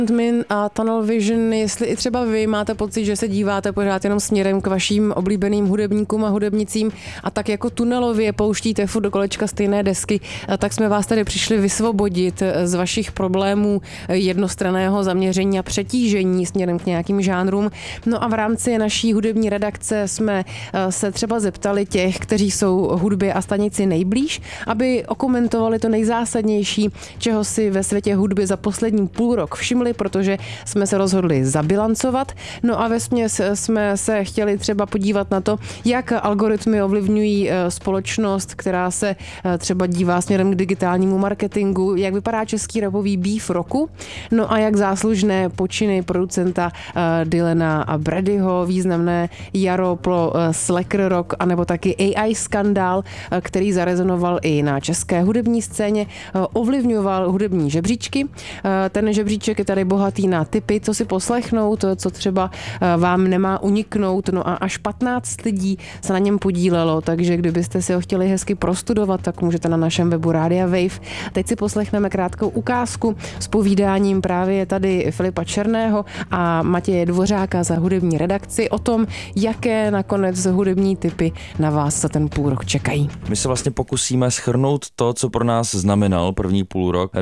Min a Tunnel Vision, jestli i třeba vy máte pocit, že se díváte pořád jenom směrem k vašim oblíbeným hudebníkům a hudebnicím a tak jako tunelově pouštíte furt do kolečka stejné desky, tak jsme vás tady přišli vysvobodit z vašich problémů jednostranného zaměření a přetížení směrem k nějakým žánrům. No a v rámci naší hudební redakce jsme se třeba zeptali těch, kteří jsou hudbě a stanici nejblíž, aby okomentovali to nejzásadnější, čeho si ve světě hudby za poslední půl rok všimli, protože jsme se rozhodli zabilancovat. No a vesměs jsme se chtěli třeba podívat na to, jak algoritmy ovlivňují společnost, která se třeba dívá směrem k digitálnímu marketingu, jak vypadá český rapový beef roku, no a jak záslužné počiny producenta Dylana a Bradyho, významné jaro pro Slacker Rock, anebo taky AI skandál, který zarezonoval i na české hudební scéně, ovlivňoval hudební žebříčky. Ten žebříček je tady bohatý na tipy, co si poslechnout, co třeba vám nemá uniknout, no a až 15 lidí se na něm podílelo, takže kdybyste si ho chtěli hezky prostudovat, tak můžete na našem webu Rádia Wave. Teď si poslechneme krátkou ukázku s povídáním právě tady Filipa Černého a Matěje Dvořáka za hudební redakci o tom, jaké nakonec hudební tipy na vás za ten půl rok čekají. My se vlastně pokusíme shrnout to, co pro nás znamenal první půl rok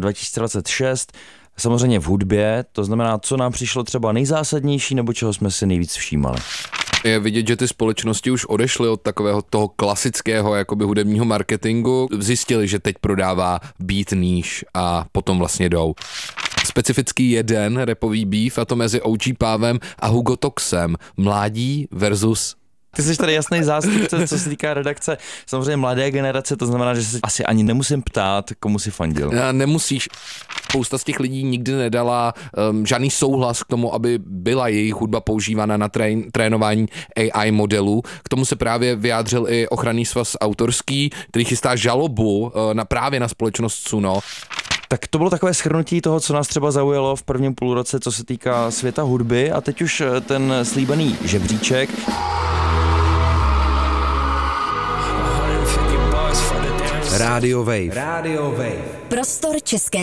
2026, samozřejmě v hudbě, to znamená, co nám přišlo třeba nejzásadnější nebo čeho jsme si nejvíc všímali. Je vidět, že ty společnosti už odešly od takového toho klasického jakoby hudebního marketingu, zjistili, že teď prodává beat níž a potom vlastně jdou. Specifický jeden rapový beef, a to mezi OG Pávem a Hugo Toxem, mládí versus. Ty jsi tady jasný zástupce, co se týká redakce. Samozřejmě mladé generace, to znamená, že se asi ani nemusím ptát, komu si fandil. Nemusíš. Spousta z těch lidí nikdy nedala žádný souhlas k tomu, aby byla jejich hudba používána na trénování AI modelů. K tomu se právě vyjádřil i ochranný svaz autorský, který chystá žalobu právě na společnost Suno. Tak to bylo takové shrnutí toho, co nás třeba zaujalo v prvním půlroce, co se týká světa hudby, a teď už ten slíbený žebříček. Radio Wave. Radio Wave. Prostor české